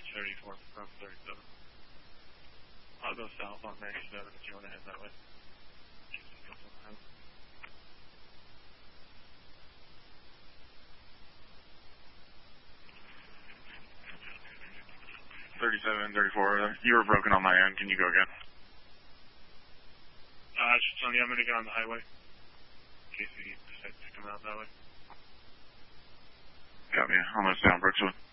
34 from 37. I'll go south on 97 if you want to head that way. 37, 34. You were broken on my end. Can you go again? Tony, I'm going to get on the highway in case he decides to come out that way. Got me. I'm going to stay on Brookswood.